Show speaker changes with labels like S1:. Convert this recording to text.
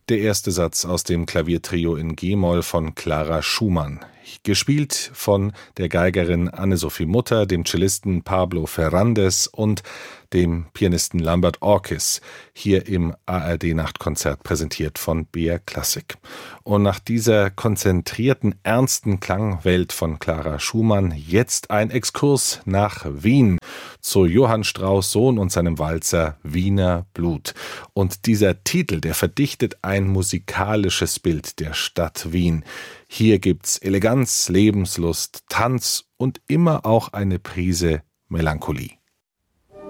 S1: Der erste Satz aus dem Klaviertrio in G-Moll von Clara Schumann, gespielt von der Geigerin Anne-Sophie Mutter, dem Cellisten Pablo Ferrandez und dem Pianisten Lambert Orkis, hier im ARD-Nachtkonzert präsentiert von BR Classic. Und nach dieser konzentrierten, ernsten Klangwelt von Clara Schumann jetzt ein Exkurs nach Wien zu Johann Strauss Sohn und seinem Walzer Wiener Blut. Und dieser Titel, der verdichtet ein musikalisches Bild der Stadt Wien. Hier gibt's Eleganz, Lebenslust, Tanz und immer auch eine Prise Melancholie.